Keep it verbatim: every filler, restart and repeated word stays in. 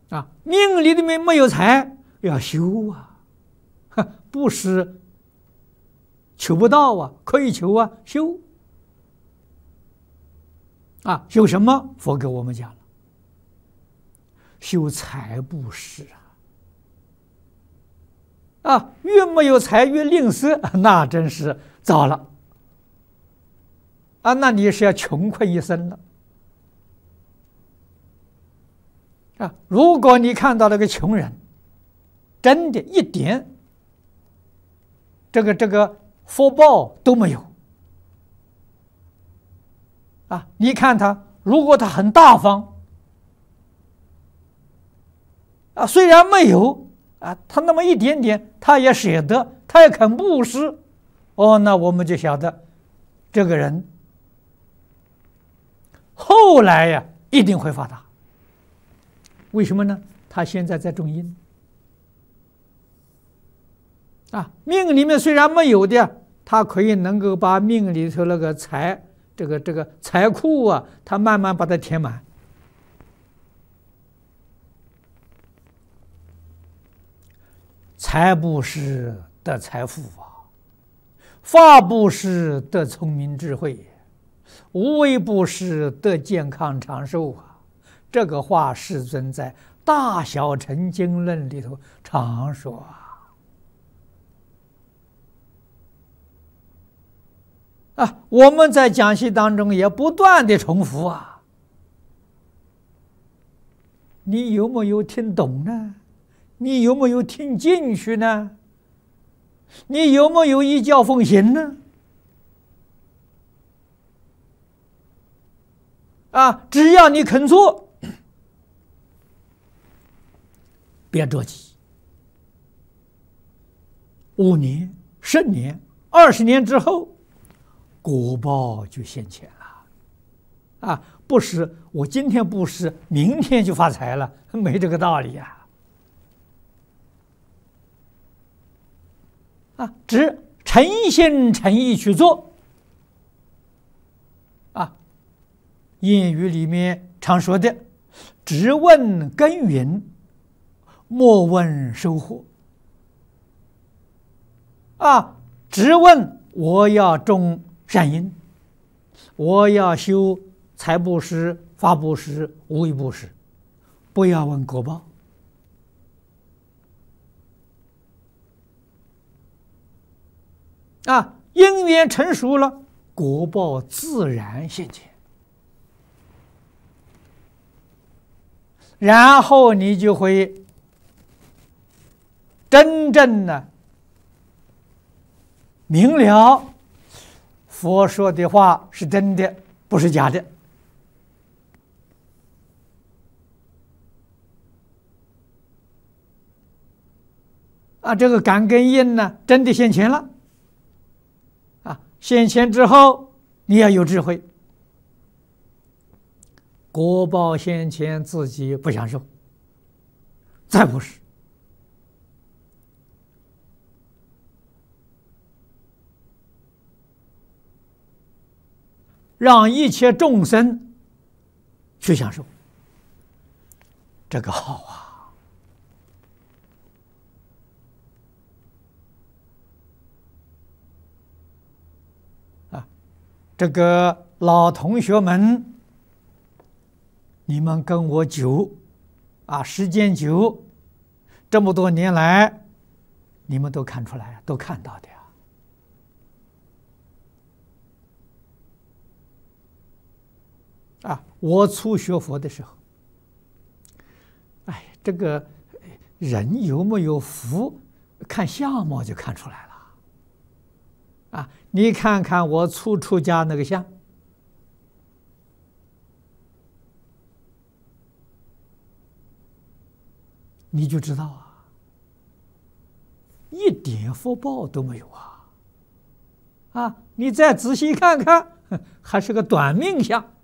啊，命里面没有财，要修啊，不是求不到啊，可以求啊，修啊，修什么？佛给我们讲了，修财布施啊，啊，越没有财越吝啬，那真是糟了啊，那你是要穷困一生了。啊，如果你看到那个穷人，真的一点这个这个福报都没有，啊，你看他，如果他很大方，啊，虽然没有啊，他那么一点点，他也舍得，他也肯布施，哦，那我们就晓得，这个人后来呀一定会发达。为什么呢？他现在在种因啊，命里面虽然没有的，他可以能够把命里头那个财，这个这个财库啊，他慢慢把它填满。财布施得财富啊，法布施得聪明智慧，无为布施得健康长寿啊。这个话世尊在《大小乘经论》里头常说啊，啊，我们在讲习当中也不断的重复啊，你有没有听懂呢？你有没有听进去呢？你有没有依教奉行呢？啊，只要你肯做，别着急，五年、十年、二十年之后，果报就现前了。啊，不是我今天布施，明天就发财了，没这个道理呀。啊，只诚心诚意去做。啊，谚语里面常说的，只问耕耘，莫问收获。啊，只问我要种善因，我要修财布施、法布施、无为布施，不要问果报。啊，因缘成熟了，果报自然现前，然后你就会真正的明了佛说的话是真的，不是假的。啊，这个感根因呢，真的现前了。啊，现前之后，你要有智慧。果报现前，自己不享受，再不是。让一切众生去享受，这个好啊！啊，这个老同学们，你们跟我久啊，时间久，这么多年来，你们都看出来，都看到的。啊，我初学佛的时候，哎，这个人有没有福，看相貌就看出来了。啊，你看看我初出家那个相，你就知道啊，一点福报都没有啊！啊，你再仔细看看，还是个短命相。